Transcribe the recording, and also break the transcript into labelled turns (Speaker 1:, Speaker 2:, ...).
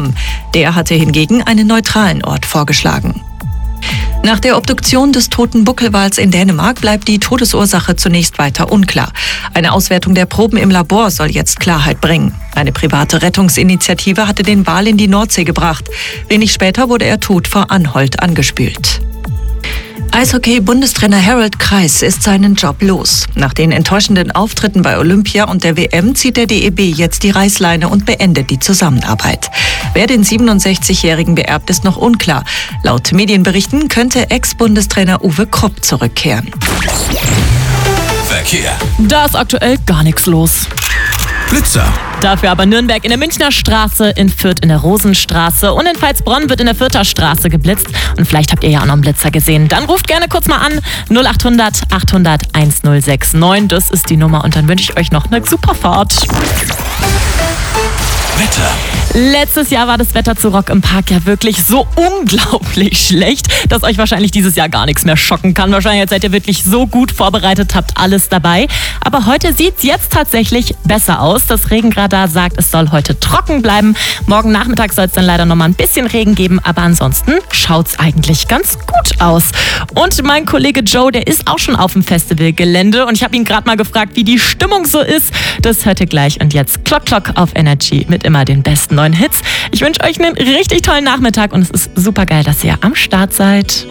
Speaker 1: Dam. Der hatte hingegen einen neutralen Ort vorgeschlagen. Nach der Obduktion des toten Buckelwals in Dänemark bleibt die Todesursache zunächst weiter unklar. Eine Auswertung der Proben im Labor soll jetzt Klarheit bringen. Eine private Rettungsinitiative hatte den Wal in die Nordsee gebracht. Wenig später wurde er tot vor Anholt angespült. Eishockey-Bundestrainer Harald Kreis ist seinen Job los. Nach den enttäuschenden Auftritten bei Olympia und der WM zieht der DEB jetzt die Reißleine und beendet die Zusammenarbeit. Wer den 67-Jährigen beerbt, ist noch unklar. Laut Medienberichten könnte Ex-Bundestrainer Uwe Krupp zurückkehren.
Speaker 2: Verkehr.
Speaker 3: Da ist aktuell gar nichts los.
Speaker 2: Blitzer.
Speaker 3: Dafür aber Nürnberg in der Münchner Straße, in Fürth in der Rosenstraße und in Pfalzbronn wird in der Fürther Straße geblitzt. Und vielleicht habt ihr ja auch noch einen Blitzer gesehen. Dann ruft gerne kurz mal an 0800 800 1069. Das ist die Nummer und dann wünsche ich euch noch eine super Fahrt.
Speaker 2: Wetter.
Speaker 3: Letztes Jahr war das Wetter zu Rock im Park ja wirklich so unglaublich schlecht, dass euch wahrscheinlich dieses Jahr gar nichts mehr schocken kann. Wahrscheinlich seid ihr wirklich so gut vorbereitet, habt alles dabei. Aber heute sieht's jetzt tatsächlich besser aus. Das Regenradar sagt, es soll heute trocken bleiben. Morgen Nachmittag soll es dann leider noch mal ein bisschen Regen geben, aber ansonsten schaut's eigentlich ganz gut aus. Und mein Kollege Joe, der ist auch schon auf dem Festivalgelände und ich habe ihn gerade mal gefragt, wie die Stimmung so ist. Das hört ihr gleich und jetzt Clock Clock auf Energy mit immer den besten neuen Hits. Ich wünsche euch einen richtig tollen Nachmittag und es ist super geil, dass ihr am Start seid.